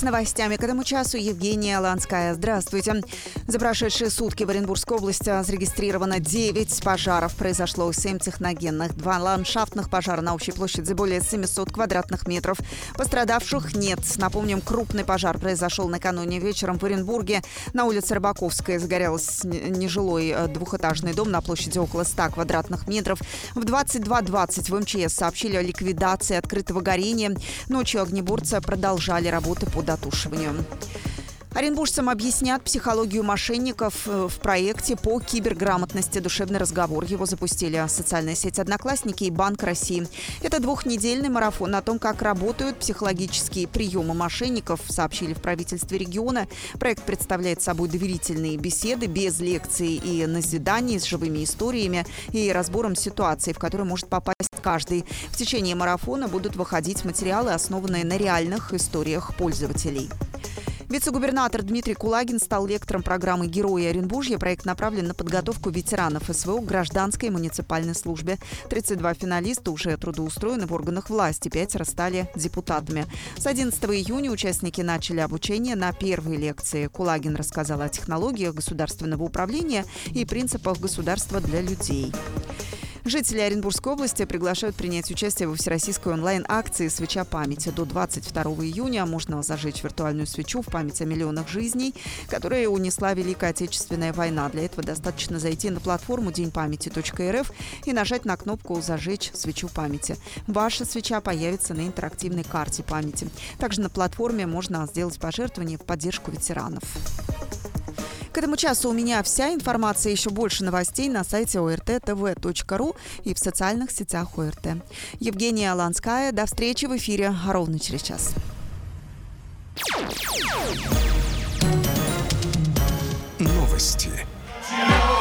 новостями к этому часу Евгения Ланская. Здравствуйте. За прошедшие сутки в Оренбургской области зарегистрировано 9 пожаров. Произошло 7 техногенных, 2 ландшафтных пожара на общей площади более 700 квадратных метров. Пострадавших нет. Напомним, крупный пожар произошел накануне вечером в Оренбурге. На улице Рыбаковская загорелся нежилой двухэтажный дом на площади около 100 квадратных метров. В 22:20 в МЧС сообщили о ликвидации открытого горения. Ночью огнеборцы продолжали работы по дотушиванию. Оренбуржцам объяснят психологию мошенников в проекте по киберграмотности «Душевный разговор». Его запустили социальная сеть «Одноклассники» и Банк России. Это двухнедельный марафон о том, как работают психологические приемы мошенников, сообщили в правительстве региона. Проект представляет собой доверительные беседы без лекций и назиданий, с живыми историями и разбором ситуаций, в которые может попасть каждый. В течение марафона будут выходить материалы, основанные на реальных историях пользователей. Вице-губернатор Дмитрий Кулагин стал лектором программы «Герои Оренбуржья». Проект направлен на подготовку ветеранов СВО к гражданской и муниципальной службе. 32 финалиста уже трудоустроены в органах власти, 5 стали депутатами. С 11 июня участники начали обучение на первой лекции. Кулагин рассказал о технологиях государственного управления и принципах государства для людей. Жители Оренбургской области приглашают принять участие во всероссийской онлайн-акции «Свеча памяти». До 22 июня можно зажечь виртуальную свечу в память о миллионах жизней, которые унесла Великая Отечественная война. Для этого достаточно зайти на платформу деньпамяти.рф и нажать на кнопку «Зажечь свечу памяти». Ваша свеча появится на интерактивной карте памяти. Также на платформе можно сделать пожертвование в поддержку ветеранов. К этому часу у меня вся информация. Еще больше новостей на сайте orttv.ru и в социальных сетях ОРТ. Евгения Ланская. До встречи в эфире ровно через час. Новости.